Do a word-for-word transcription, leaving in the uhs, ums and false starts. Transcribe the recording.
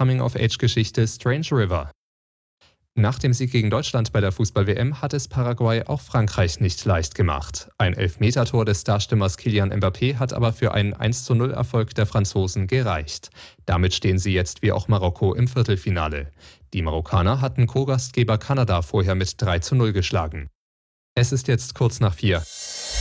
Coming-of-Age-Geschichte Strange River. Nach dem Sieg gegen Deutschland bei der Fußball-W M hat es Paraguay auch Frankreich nicht leicht gemacht. Ein Elfmetertor des Starstürmers Kylian Mbappé hat aber für einen eins zu null Erfolg der Franzosen gereicht. Damit stehen sie jetzt wie auch Marokko im Viertelfinale. Die Marokkaner hatten Co-Gastgeber Kanada vorher mit drei zu null geschlagen. Es ist jetzt kurz nach vier.